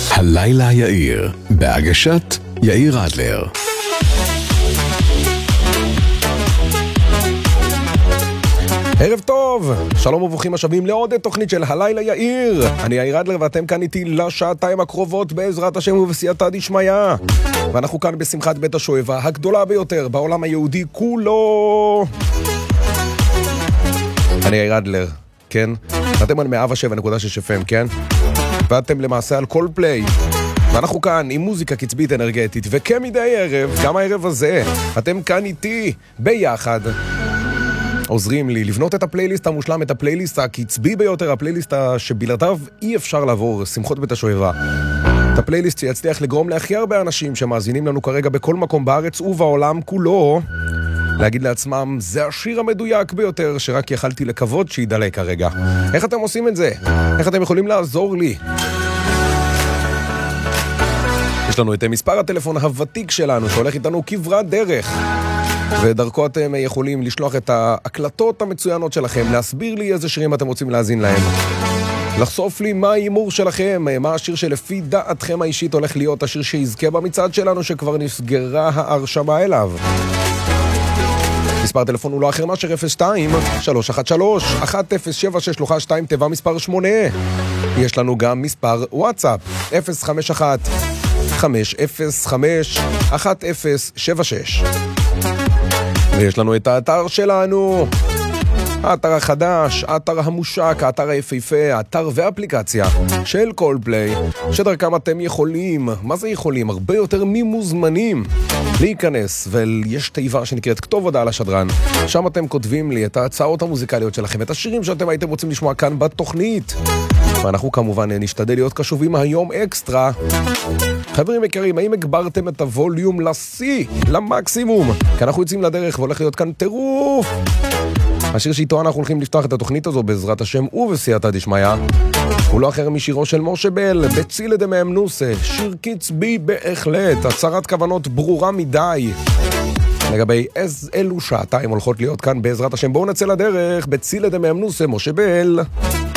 הלילה יאיר, בהגשת יאיר אדלר. ערב טוב, שלום וברוכים השבים לעוד תוכנית של הלילה יאיר. אני יאיר אדלר ואתם כאן איתי לשעתיים הקרובות בעזרת השם ובסייעתא דשמיא. ואנחנו כאן בשמחת בית השואבה הגדולה ביותר בעולם היהודי כולו. אני יאיר אדלר, כן? ואתם על 107.6 FM, כן? ואתם למעשה על כל פליי. ואנחנו כאן עם מוזיקה קצבית אנרגטית, וכמדי ערב, גם הערב הזה, אתם כאן איתי ביחד. עוזרים לי לבנות את הפלייליסט המושלם, את הפלייליסט הקצבי ביותר, הפלייליסט שבלעדיו אי אפשר לעבור שמחות בית השואבה. את הפלייליסט שיצליח לגרום להכי הרבה אנשים שמאזינים לנו כרגע בכל מקום בארץ ובעולם כולו, להגיד לעצמם, זה השיר המדויק ביותר שרק יכלתי לקוות שידלק כרגע. איך אתם עושים את זה? איך אתם יכולים לעזור לי? יש לנו את מספר הטלפון הוותיק שלנו שהולך איתנו כברת דרך, ודרכו אתם יכולים לשלוח את ההקלטות המצוינות שלכם, להסביר לי איזה שירים אתם רוצים להאזין להם, לחשוף לי מה האימור שלכם, מה השיר שלפי דעתכם האישית הולך להיות השיר שיזכה במצעד שלנו שכבר נסגרה ההרשמה אליו. מספר טלפון הוא לא אחר מאשר 02-313-1076 תיבה מספר 8. יש לנו גם מספר וואטסאפ 051-505-1076. ויש לנו את האתר שלנו, האתר החדש, האתר המושק, האתר היפהפה, האתר ואפליקציה של קולפליי, שדרכם אתם יכולים, מה זה יכולים? הרבה יותר ממוזמנים להיכנס, ויש תיבה שנקראת כתוב הודעה לשדרן, שם אתם כותבים לי את ההצעות המוזיקליות שלכם, את השירים שאתם הייתם רוצים לשמוע כאן בתוכנית, ואנחנו כמובן נשתדל להיות קשובים היום אקסטרה. חברים יקרים, האם הגברתם את הווליום לשיא, למקסימום? כי אנחנו יוצאים לדרך והולך להיות כאן טירוף. השיר שאיתו אנחנו הולכים לפתוח את התוכנית הזו בעזרת השם ובסייעתא דשמיא הוא לא אחר משירו של משה בל, בצילה דמאמנוסה, שיר קצבי בהחלט, הצהרת כוונות ברורה מדי לגבי אילו שעתיים הולכות להיות כאן בעזרת השם. בואו נצא לדרך, בצילה דמאמנוסה, משה בל.